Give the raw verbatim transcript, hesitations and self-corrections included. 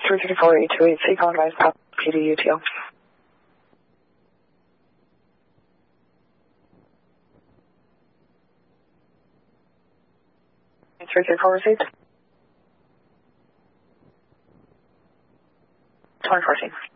three fifty-four eight two eight, C, calling advice, Pop, P D U T O. three fifty-four received. twenty fourteen.